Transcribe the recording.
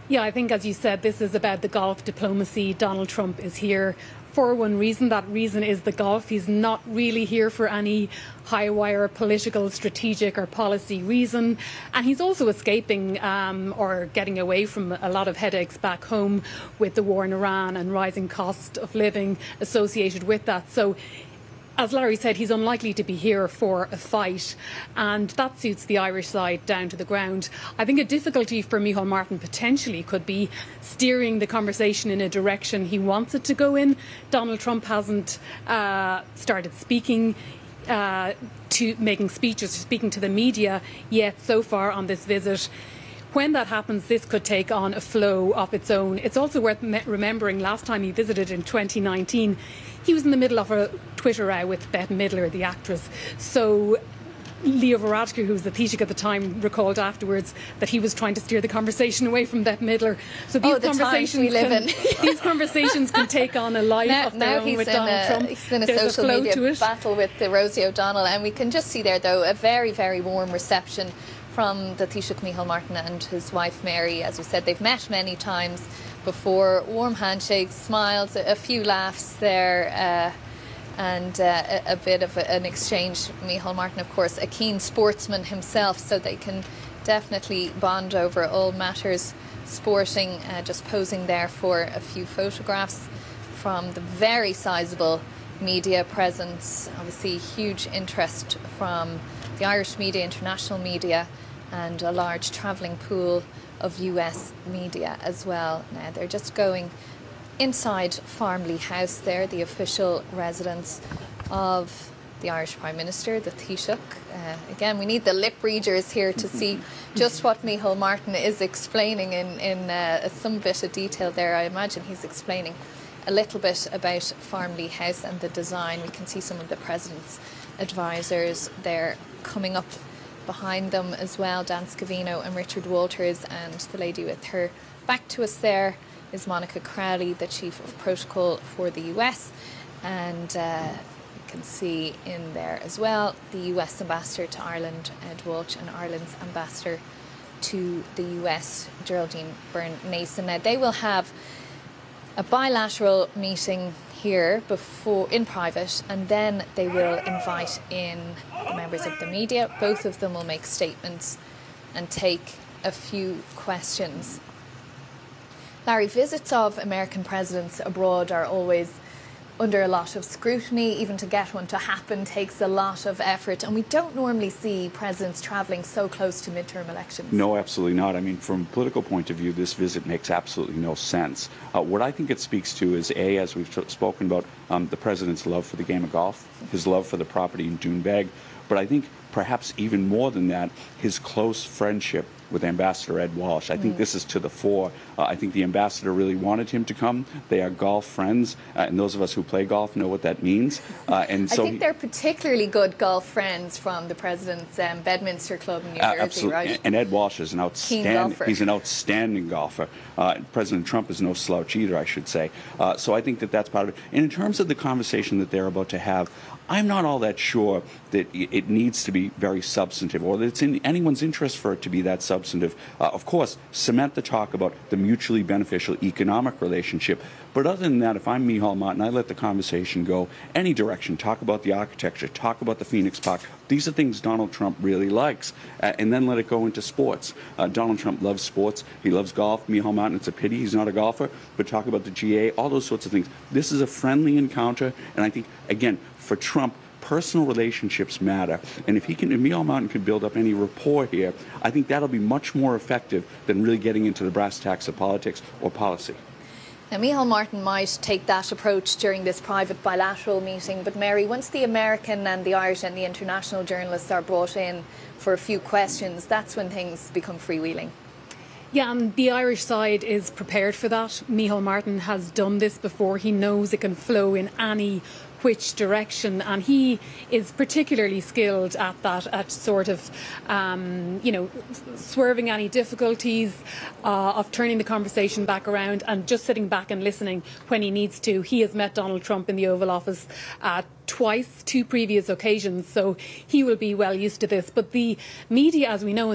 Yeah, I think, as you said, this is about the golf diplomacy. Donald Trump is here for one reason. That reason is the golf. He's not really here for any high-wire political, strategic or policy reason. And he's also escaping or getting away from a lot of headaches back home with the war in Iran and rising cost of living associated with that. So, as Larry said, he's unlikely to be here for a fight, and that suits the Irish side down to the ground. I think a difficulty for Micheál Martin potentially could be steering the conversation in a direction he wants it to go in. Donald Trump hasn't started speaking to making speeches, speaking to the media yet so far on this visit. When that happens, this could take on a flow of its own. It's also worth remembering last time he visited in 2019, he was in the middle of a Twitter row with Bette Midler, the actress. So Leo Varadkar, who was the Taoiseach at the time, recalled afterwards that he was trying to steer the conversation away from Bette Midler. So these these conversations can take on a life of their own with Donald Trump. He's in a social media battle with Rosie O'Donnell, and we can just see there, though, a very, very warm reception from the Taoiseach Micheál Martin and his wife Mary. As we said, they've met many times before. Warm handshakes, smiles, a few laughs there, and a bit of an exchange. Micheál Martin, of course, a keen sportsman himself, so they can definitely bond over all matters sporting. Just posing there for a few photographs from the very sizable media presence. Obviously, huge interest from the Irish media, international media, and a large travelling pool of US media as well. Now they're just going inside Farmley House there, the official residence of the Irish Prime Minister, the Taoiseach. Again, we need the lip readers here to see just what Micheál Martin is explaining in some bit of detail there. I imagine he's explaining a little bit about Farmley House and the design. We can see some of the President's advisors there coming up behind them as well, Dan Scavino and Richard Walters, and the lady with her back to us there is Monica Crowley, the Chief of Protocol for the US, and you can see in there as well the US Ambassador to Ireland, Ed Walsh, and Ireland's Ambassador to the US, Geraldine Byrne-Mason. Now they will have a bilateral meeting here before in private, and then they will invite in the members of the media. Both of them will make statements and take a few questions. Larry, visits of American presidents abroad are always under a lot of scrutiny. Even to get one to happen takes a lot of effort, and we don't normally see presidents travelling so close to midterm elections. No, absolutely not. I mean, from a political point of view, this visit makes absolutely no sense. What I think it speaks to is, A, as we've spoken about, the president's love for the game of golf, his love for the property in Doonbeg, but I think perhaps even more than that, his close friendship with Ambassador Ed Walsh. I think this is to the fore. I think the ambassador really wanted him to come. They are golf friends, and those of us who play golf know what that means. And so I think they're particularly good golf friends from the president's Bedminster Club in New Jersey, absolutely. Right? And Ed Walsh is an outstanding golfer. President Trump is no slouch either, I should say. So I think that that's part of it. And in terms of the conversation that they're about to have, I'm not all that sure that it needs to be very substantive, or that it's in anyone's interest for it to be that substantive. Of course, cement the talk about the mutually beneficial economic relationship. But other than that, if I'm Micheál Martin, I let the conversation go any direction. Talk about the architecture, talk about the Phoenix Park. These are things Donald Trump really likes. And then let it go into sports. Donald Trump loves sports. He loves golf. Micheál Martin, it's a pity he's not a golfer. But talk about the GA, all those sorts of things. This is a friendly encounter. And I think, again, for Trump, personal relationships matter. And if Micheál Martin can build up any rapport here, I think that'll be much more effective than really getting into the brass tacks of politics or policy. Now, Micheál Martin might take that approach during this private bilateral meeting, but Mary, once the American and the Irish and the international journalists are brought in for a few questions, that's when things become freewheeling. Yeah, and the Irish side is prepared for that. Micheál Martin has done this before. He knows it can flow in any which direction, and he is particularly skilled at that, at sort of, swerving any difficulties, of turning the conversation back around and just sitting back and listening when he needs to. He has met Donald Trump in the Oval Office twice, two previous occasions, so he will be well used to this. But the media, as we know,